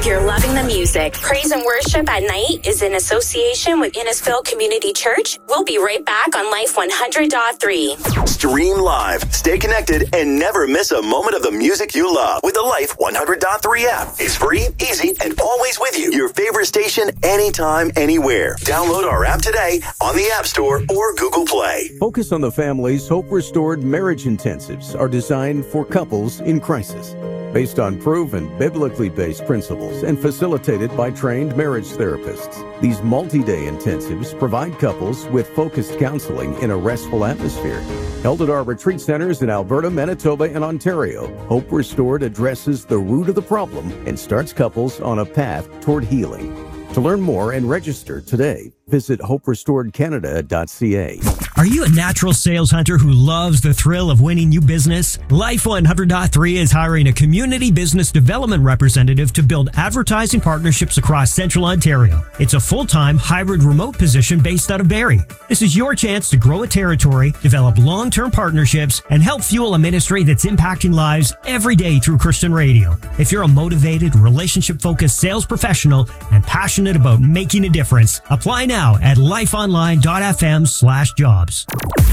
you're loving the music. Praise and worship at night is in association with Innisfil Community Church. We'll be right back on Life 100.3. Stream live, stay connected, and never miss a moment of the music you love with the Life 100.3 app. It's free, easy, and always with you. Your favorite station, anytime, anywhere. Download our app today on the App Store or Google Play. Focus on the Family's Hope Restored Marriage Intensives are designed for couples in crisis. Based on proven, biblically based principles and facilitated by trained marriage therapists. These multi-day intensives provide couples with focused counseling in a restful atmosphere. Held at our retreat centers in Alberta, Manitoba, and Ontario, Hope Restored addresses the root of the problem and starts couples on a path toward healing. To learn more and register today, visit hoperestoredcanada.ca. Are you a natural sales hunter who loves the thrill of winning new business? Life 100.3 is hiring a community business development representative to build advertising partnerships across Central Ontario. It's a full-time hybrid remote position based out of Barrie. This is your chance to grow a territory, develop long-term partnerships, and help fuel a ministry that's impacting lives every day through Christian radio. If you're a motivated, relationship-focused sales professional and passionate about making a difference, apply now at lifeonline.fm/jobs.